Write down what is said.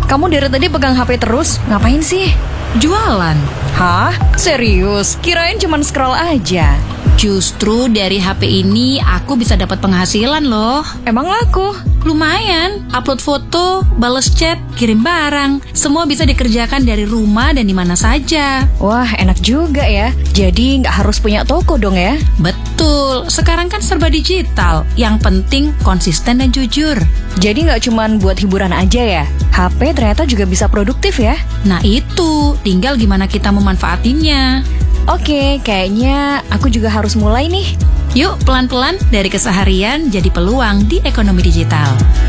kamu dari tadi pegang HP terus, ngapain sih? Jualan. Hah? Serius? Kirain cuman scroll aja. Justru dari HP ini aku bisa dapat penghasilan loh. Emang laku? Lumayan, upload foto, bales chat, kirim barang. Semua bisa dikerjakan dari rumah dan di mana saja. Wah, enak juga ya. Jadi nggak harus punya toko dong ya? Betul, sekarang kan serba digital. Yang penting konsisten dan jujur. Jadi nggak cuman buat hiburan aja ya? HP ternyata juga bisa produktif ya? Nah itu, tinggal gimana kita memanfaatinya. Oke, kayaknya aku juga harus mulai nih. Yuk pelan-pelan dari keseharian jadi peluang di ekonomi digital.